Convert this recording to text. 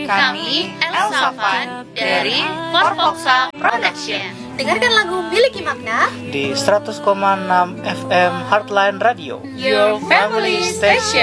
Kami Elsa Fan dari Forfoxa Production. Dengarkan lagu Miliki Makna di 100,6 FM Heartline Radio. Your family station.